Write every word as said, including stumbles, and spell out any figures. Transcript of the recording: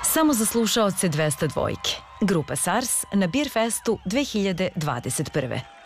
Samo za slušaoce dvesta dvojke. Grupa SARS na Beer Festu dve hiljade dvadeset prve.